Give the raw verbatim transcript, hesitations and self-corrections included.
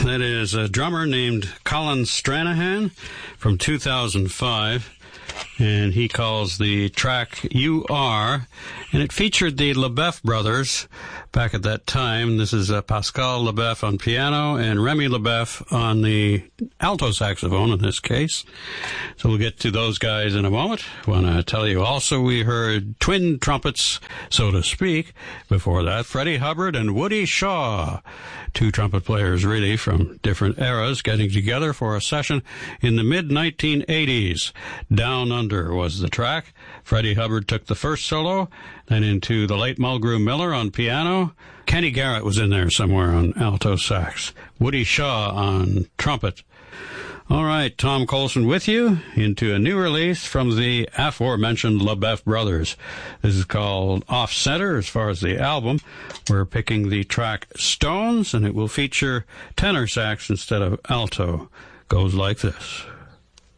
That is a drummer named Colin Stranahan from two thousand five. And he calls the track You Are, and it featured the LeBeuf brothers back at that time. This is uh, Pascal LeBeuf on piano and Remy LeBeuf on the alto saxophone in this case. So we'll get to those guys in a moment. I want to tell you also we heard twin trumpets, so to speak. Before that, Freddie Hubbard and Woody Shaw, two trumpet players really from different eras, getting together for a session in the mid nineteen eighties. Down Under was the track. Freddie Hubbard took the first solo, then into the late Mulgrew Miller on piano. Kenny Garrett was in there somewhere on alto sax. Woody Shaw on trumpet. All right, Tom Colson with you into a new release from the aforementioned LeBeuf brothers. This is called Off Center as far as the album. We're picking the track Stones, and it will feature tenor sax instead of alto. Goes like this.